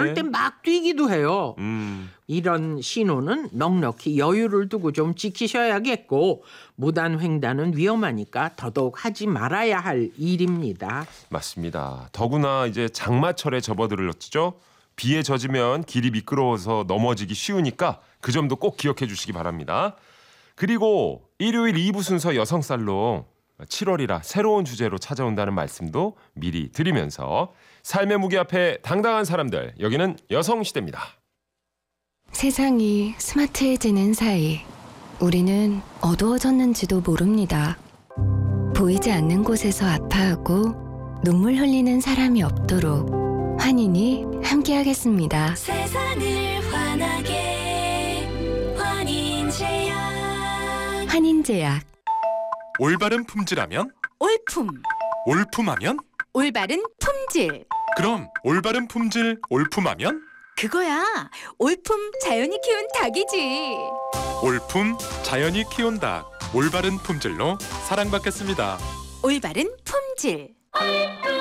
그럴 땐 막 뛰기도 해요. 이런 신호는 넉넉히 여유를 두고 좀 지키셔야겠고 무단 횡단은 위험하니까 더더욱 하지 말아야 할 일입니다. 맞습니다. 더구나 이제 장마철에 접어들었죠. 비에 젖으면 길이 미끄러워서 넘어지기 쉬우니까 그 점도 꼭 기억해 주시기 바랍니다. 그리고 일요일 2부 순서 여성살롱 7월이라 새로운 주제로 찾아온다는 말씀도 미리 드리면서 삶의 무게 앞에 당당한 사람들, 여기는 여성시대입니다. 세상이 스마트해지는 사이 우리는 어두워졌는지도 모릅니다. 보이지 않는 곳에서 아파하고 눈물 흘리는 사람이 없도록 환인이 함께하겠습니다. 세상을 환하게 환인제약. 환인제약. 올바른 품질하면? 올품. 올품하면? 올바른 품질. 그럼 올바른 품질 올품하면? 그거야. 올품 자연이 키운 닭이지. 올품 자연이 키운 닭. 올바른 품질로 사랑받겠습니다. 올바른 품질.